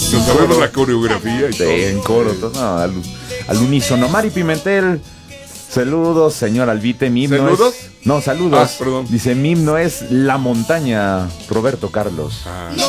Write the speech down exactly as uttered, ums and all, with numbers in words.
Nos sabemos la coreografía y Sí, todo. en coro, todo, no, al, al unísono. Mari Pimentel, saludos, señor Albite. Mi himno ¿Saludos? es- no, saludos. Ah, perdón. Dice, mi himno es La Montaña, Roberto Carlos. Ah.